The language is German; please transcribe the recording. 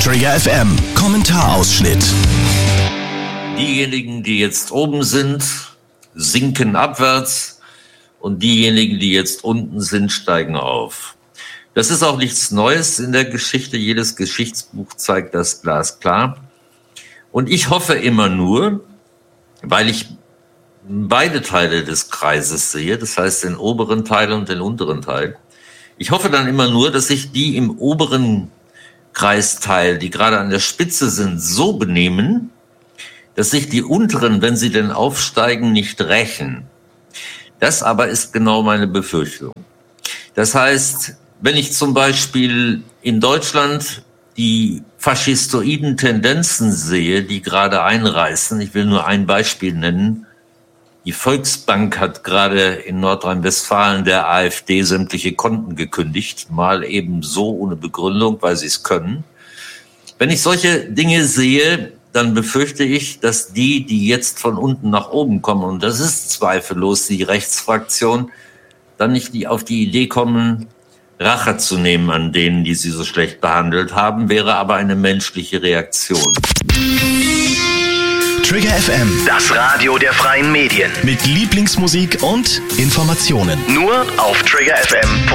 Trigger FM Kommentarausschnitt. Diejenigen, die jetzt oben sind, sinken abwärts und diejenigen, die jetzt unten sind, steigen auf. Das ist auch nichts Neues in der Geschichte. Jedes Geschichtsbuch zeigt das glasklar. Und ich hoffe immer nur, weil ich beide Teile des Kreises sehe, das heißt den oberen Teil und den unteren Teil. Ich hoffe dann immer nur, dass sich die im oberen Kreisteil, die gerade an der Spitze sind, so benehmen, dass sich die unteren, wenn sie denn aufsteigen, nicht rächen. Das aber ist genau meine Befürchtung. Das heißt, wenn ich zum Beispiel in Deutschland die faschistoiden Tendenzen sehe, die gerade einreißen, ich will nur ein Beispiel nennen. Die Volksbank hat gerade in Nordrhein-Westfalen der AfD sämtliche Konten gekündigt, mal eben so ohne Begründung, weil sie es können. Wenn ich solche Dinge sehe, dann befürchte ich, dass die jetzt von unten nach oben kommen, und das ist zweifellos die Rechtsfraktion, dann nicht auf die Idee kommen, Rache zu nehmen an denen, die sie so schlecht behandelt haben, wäre aber eine menschliche Reaktion. Trigger FM, Das Radio der freien Medien. mit Lieblingsmusik und Informationen. Nur auf triggerfm.de.